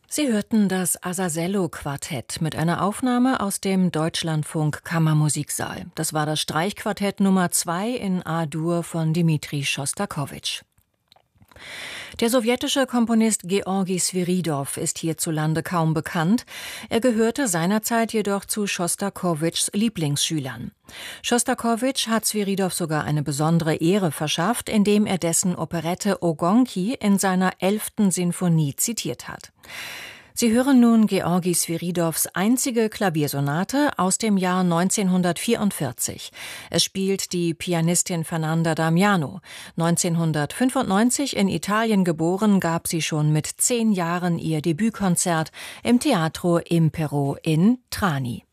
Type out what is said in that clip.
Sie hörten das Azazello-Quartett mit einer Aufnahme aus dem Deutschlandfunk Kammermusiksaal. Das war das Streichquartett Nummer 2 in A-Dur von Dmitri Schostakowitsch. Der sowjetische Komponist Georgi Sviridov ist hierzulande kaum bekannt. Er gehörte seinerzeit jedoch zu Schostakowitschs Lieblingsschülern. Schostakowitsch hat Sviridov sogar eine besondere Ehre verschafft, indem er dessen Operette Ogonki in seiner 11. Sinfonie zitiert hat. Sie hören nun Georgi Sviridovs einzige Klaviersonate aus dem Jahr 1944. Es spielt die Pianistin Fernanda Damiano. 1995 in Italien geboren, gab sie schon mit 10 Jahren ihr Debütkonzert im Teatro Impero in Trani.